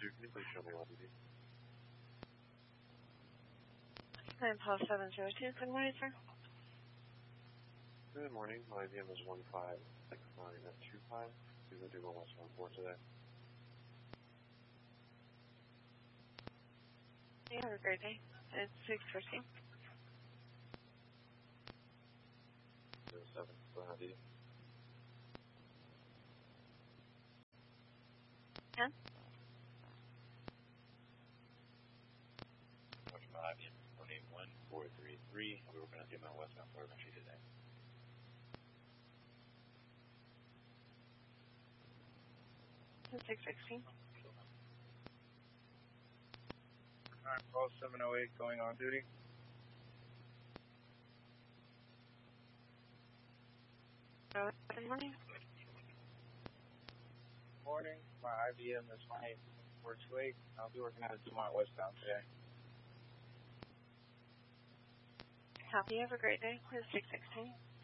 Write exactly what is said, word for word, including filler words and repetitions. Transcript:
two, can you please show me what you need? nine plus seven zero two. Good morning, sir. Good morning. My I B M is one five six nine two five. Please do one west one four today. You have a great day. It's six fifteen. zero seven, go ahead, you. ten. Roger, my I B M one eight one four three three. We were going to get my westbound Florida entry today. It's six sixteen. nine twelve seven oh eight going on duty. Oh, good morning. Morning. My I B M is one eight four two eight. I'll be working out of Dumont westbound today. Copy. Have a great day. It's six sixteen.